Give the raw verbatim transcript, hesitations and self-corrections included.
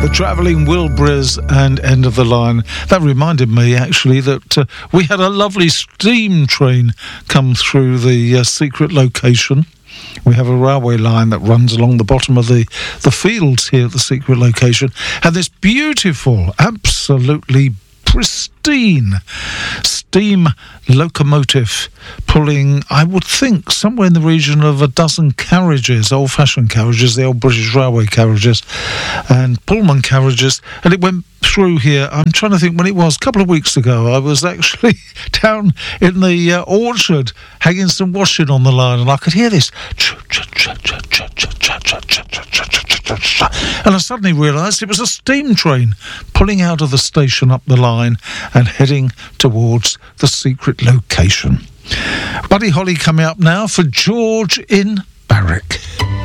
The Travelling Wilburys and End of the Line. That reminded me, actually, that uh, we had a lovely steam train come through the uh, secret location. We have a railway line that runs along the bottom of the, the fields here at the secret location. And this beautiful, absolutely pristine steam locomotive pulling, I would think, somewhere in the region of a dozen carriages, old-fashioned carriages, the old British Railway carriages and Pullman carriages, and it went through here. I'm trying to think when it was. A couple of weeks ago, I was actually down in the uh, orchard hanging some washing on the line, and I could hear this, and I suddenly realised it was a steam train pulling out of the station up the line and heading towards the secret location. Buddy Holly coming up now for George in Barrack.